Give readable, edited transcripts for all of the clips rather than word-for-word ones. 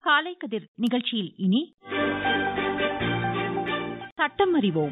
காலை கதிர் நிகழ்ச்சியில் இனி சட்டம் அறிவோம்.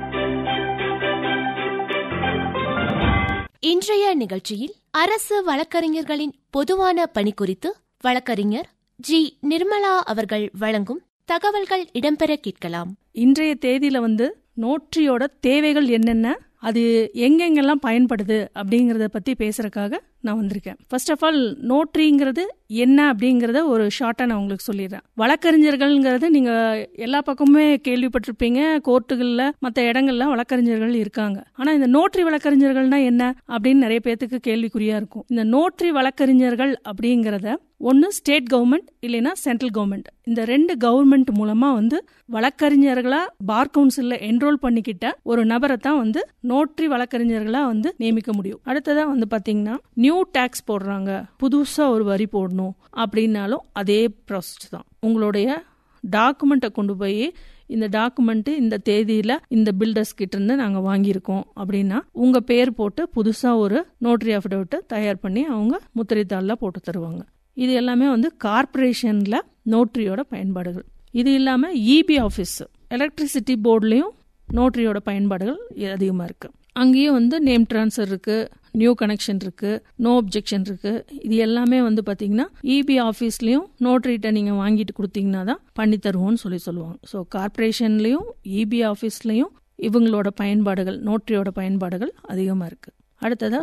இன்றைய நிகழ்ச்சியில் அரசு வழக்கறிஞர்களின் பொதுவான பணி குறித்து வழக்கறிஞர் ஜி. நிர்மலா அவர்கள் வழங்கும் தகவல்கள் இடம்பெற கேட்கலாம். இன்றைய தேதியில நோட்டரியோட தேவைகள் என்னென்ன, அது எங்கெங்கெல்லாம் பயன்படுது அப்படிங்கறத பத்தி பேசுறதுக்காக நான் வந்திருக்கேன். ஃபர்ஸ்ட் ஆஃப் ஆல் நோட்டரிங்கிறது என்ன அப்படிங்கறத ஒரு ஷார்ட்டா நான் உங்களுக்கு சொல்லிடுறேன். வழக்கறிஞர்கள்ங்கிறது நீங்க எல்லா பக்கமுமே கேள்விப்பட்டிருப்பீங்க. கோர்ட்டுகள்ல மற்ற இடங்கள்ல வழக்கறிஞர்கள் இருக்காங்க. ஆனா இந்த நோட்டரி வழக்கறிஞர்கள்னா என்ன அப்படின்னு நிறைய பேருக்கு கேள்விக்குறியா இருக்கும். இந்த நோட்டரி வழக்கறிஞர்கள் அப்படிங்கறத ஒன்னு ஸ்டேட் கவர்மெண்ட் இல்லைன்னா சென்ட்ரல் கவர்மெண்ட், இந்த ரெண்டு கவர்மெண்ட் மூலமா வழக்கறிஞர்களா பார் கவுன்சில்ல என்ரோல் பண்ணிக்கிட்ட ஒரு நபரை தான் நோட்டரி வழக்கறிஞர்களா நியமிக்க முடியும். அடுத்ததா பாத்தீங்கன்னா நியூ டாக்ஸ் போடுறாங்க, புதுசா ஒரு வரி போடணும் அப்படின்னாலும் அதே ப்ராசஸ் தான். உங்களுடைய டாக்குமெண்ட்டை கொண்டு போய் இந்த டாக்குமெண்ட் இந்த தேதியில இந்த பில்டர்ஸ் கிட்ட இருந்து நாங்க வாங்கியிருக்கோம் அப்படின்னா உங்க பேர் போட்டு புதுசா ஒரு நோட்டரி அஃபிடவிட் தயார் பண்ணி அவங்க முத்திரைத்தாள்ல போட்டு தருவாங்க. இது எல்லாமே கார்பரேஷன்ல நோட்டரியோட பயன்பாடுகள். இது இல்லாம இபி ஆபீஸ், எலக்ட்ரிசிட்டி போர்ட்லயும் நோட்டரியோட பயன்பாடுகள் அதிகமா இருக்கு. அங்கேயும் நேம் டிரான்ஸ்ஃபர் இருக்கு, நியூ கனெக்ஷன் இருக்கு, நோ அப்ஜெக்ஷன் இருக்கு. இது எல்லாமே பாத்தீங்கன்னா இபி ஆபீஸ்லயும் நோட்டரிட்ட நீங்க வாங்கிட்டு கொடுத்தீங்கன்னா தான் பண்ணி தருவோம்னு சொல்லுவாங்க. ஸோ கார்பரேஷன்லயும் இபி ஆபீஸ்லயும் இவங்களோட பயன்பாடுகள், நோட்டரியோட பயன்பாடுகள் அதிகமா இருக்கு. அடுத்ததா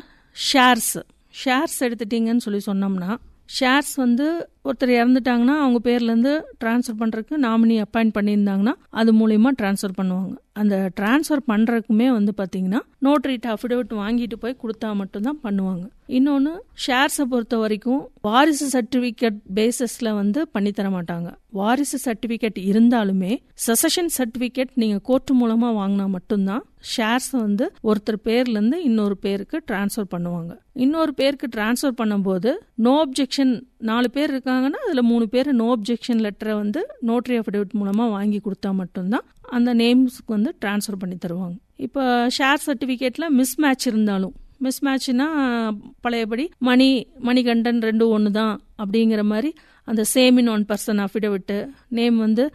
ஷேர்ஸ் எடுத்துட்டீங்கன்னு சொன்னோம்னா, ஷேர்ஸ் ஒருத்தர் இறந்துட்டாங்கன்னா அவங்க பேர்ல இருந்து டிரான்ஸ்ஃபர் பண்றதுக்கு நாமினி அப்பாயிண்ட் பண்ணியிருந்தாங்கன்னா அது மூலியமா டிரான்ஸ்ஃபர் பண்ணுவாங்க. அந்த டிரான்ஸ்ஃபர் பண்றதுக்குமே பாத்தீங்கன்னா நோட்டரிட்ட அஃபிடவிட் வாங்கிட்டு போய் கொடுத்தா மட்டும்தான் பண்ணுவாங்க. இன்னொன்னு, ஷேர்ஸை பொறுத்த வரைக்கும் வாரிசு சர்டிபிகேட் பேசிஸ்ல பண்ணி தர மாட்டாங்க. வாரிசு சர்டிபிகேட் இருந்தாலுமே சசஷன் சர்டிபிகேட் நீங்க கோர்ட் மூலமா வாங்கினா மட்டும்தான் ஷேர்ஸ் ஒருத்தர் பேர்ல இருந்து இன்னொரு பேருக்கு டிரான்ஸ்ஃபர் பண்ணுவாங்க. இன்னொரு பேருக்கு டிரான்ஸ்ஃபர் பண்ணும்போது நோ அப்ஜெக்ஷன், 4 பேர் இருக்காங்கன்னா அதுல 3 பேர் நோ அப்ஜெக்ஷன் லெட்டரை நோட்டரி அஃபிடவிட் மூலமா வாங்கி கொடுத்தா மட்டும்தான் அந்த நேம்ஸ்க்கு டிரான்ஸ்ஃபர் பண்ணி தருவாங்க. இப்போ ஷேர் சர்டிபிகேட்ல மிஸ் மேட்ச் இருந்தாலும், மிஸ் மேட்ச்னா பழையபடி மணிகண்டன் 2 ஒன்று தான் அப்படிங்கிற மாதிரி அந்த same in one person affidavit name